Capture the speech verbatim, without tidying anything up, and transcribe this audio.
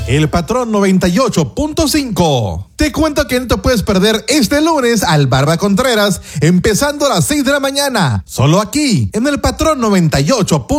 El Patrón noventa y ocho punto cinco. Te cuento que no te puedes perder este lunes al Barba Contreras, empezando a las seis de la mañana, solo aquí, en el Patrón noventa y ocho punto cinco.